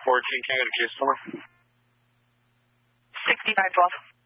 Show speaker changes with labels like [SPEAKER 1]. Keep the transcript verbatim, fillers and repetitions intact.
[SPEAKER 1] fourteen, can I get a case number?
[SPEAKER 2] sixty-nine twelve.